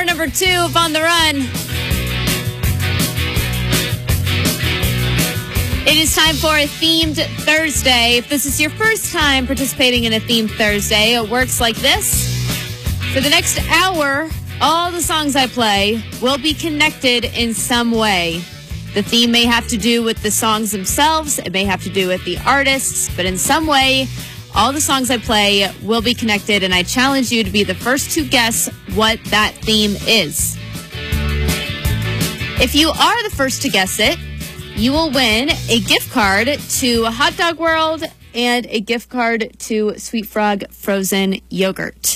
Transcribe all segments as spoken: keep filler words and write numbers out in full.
Hour number two of On the Run. It is time for a Themed Thursday. If this is your first time participating in a Themed Thursday, it works like this. For the next hour, all the songs I play will be connected in some way. The theme may have to do with the songs themselves. It may have to do with the artists. But in some way, all the songs I play will be connected. And I challenge you to be the first to guess what that theme is. If you are the first to guess it, you will win a gift card to Hot Dog World and a gift card to Sweet Frog Frozen Yogurt.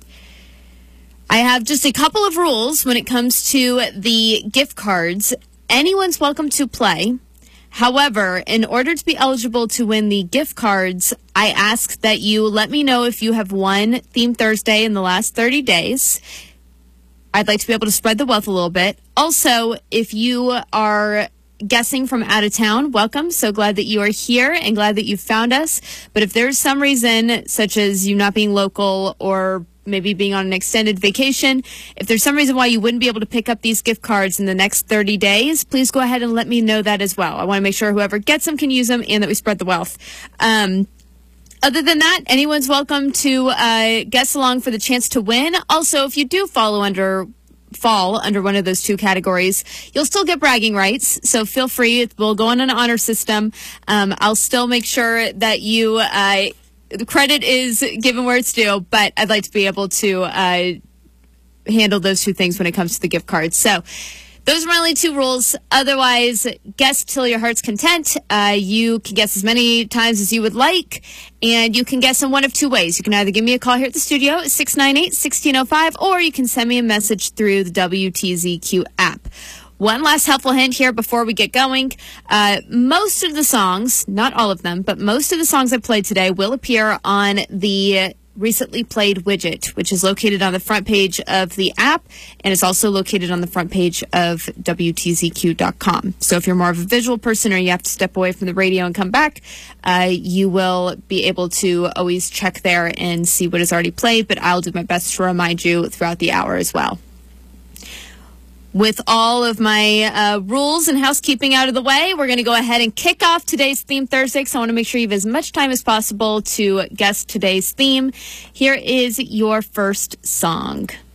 I have just a couple of rules when it comes to the gift cards. Anyone's welcome to play. However, in order to be eligible to win the gift cards, I ask that you let me know if you have won Theme Thursday in the last thirty days. I'd like to be able to spread the wealth a little bit. Also, if you are guessing from out of town, welcome. So glad that you are here and glad that you found us. But if there's some reason, such as you not being local or maybe being on an extended vacation, if there's some reason why you wouldn't be able to pick up these gift cards in the next thirty days, please go ahead and let me know that as well. I want to make sure whoever gets them can use them and that we spread the wealth. Um, other than that, anyone's welcome to uh, guess along for the chance to win. Also, if you do follow under fall under one of those two categories, you'll still get bragging rights. So feel free. We'll go on an honor system. Um, I'll still make sure that you... Uh, The credit is given where it's due, but I'd like to be able to uh, handle those two things when it comes to the gift cards. So those are my only two rules. Otherwise, guess till your heart's content. Uh, you can guess as many times as you would like, and you can guess in one of two ways. You can either give me a call here at the studio at six nine eight, one six zero five, or you can send me a message through the W T Z Q app. One last helpful hint here before we get going. Uh, most of the songs, not all of them, but most of the songs I played today will appear on the recently played widget, which is located on the front page of the app, and it's also located on the front page of W T Z Q dot com. So if you're more of a visual person or you have to step away from the radio and come back, uh, you will be able to always check there and see what is already played, but I'll do my best to remind you throughout the hour as well. With all of my uh, rules and housekeeping out of the way, we're going to go ahead and kick off today's Theme Thursday, because I want to make sure you have as much time as possible to guess today's theme. Here is your first song.